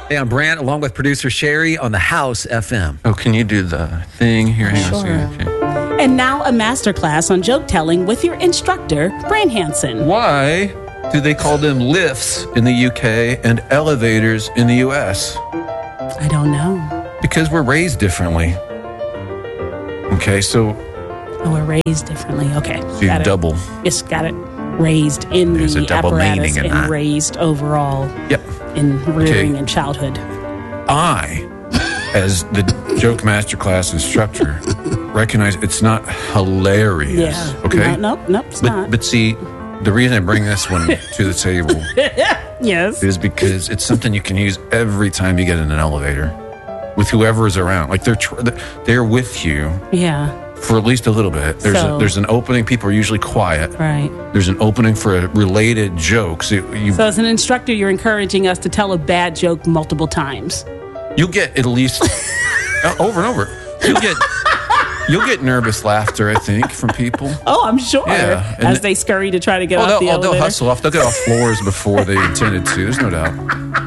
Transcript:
Hey, I'm Brant, along with producer Sherry on the House FM. Oh, can you do the thing here? Hang on a second. Okay. And now a masterclass on joke telling with your instructor, Brant Hansen. Why do they call them lifts in the UK and elevators in the US? I don't know. Because we're raised differently. Okay, so Oh, we're raised differently. Okay. so you got it. double. Yes, got it. Raised in There's a the double apparatus meaning in and that. raised overall Yep. in rearing Okay. and childhood. I, as the joke masterclass instructor, recognize it's not hilarious. Yeah. Okay. Nope, it's not. But see, the reason I bring this one to the table Yes. is because it's something you can use every time you get in an elevator with whoever is around. Like they're with you Yeah. for at least a little bit. There's an opening. People are usually quiet. Right. There's an opening for a related joke. So So as an instructor, you're encouraging us to tell a bad joke multiple times. you'll get at least over and over. You'll get nervous laughter, I think, from people. Oh, I'm sure. Yeah, and As they scurry to try to get off the They'll elevator. hustle off. They'll get off floors before they intended to. There's no doubt.